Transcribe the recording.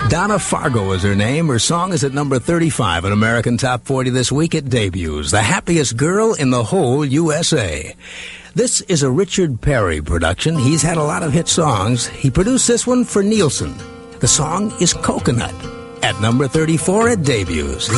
Donna Fargo is her name. Her song is at number 35 in American Top 40 this week. It debuts. The happiest girl in the whole USA. This is a Richard Perry production. He's had a lot of hit songs. He produced this one for Nielsen. The song is Coconut. At number 34, it debuts.